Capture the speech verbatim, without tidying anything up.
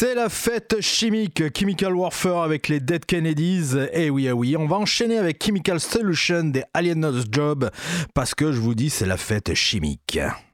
C'est la fête chimique, Chemical Warfare avec les Dead Kennedys. Et oui, ah oui, on va enchaîner avec Chemical Solution des Aliena's Job parce que je vous dis, c'est la fête chimique.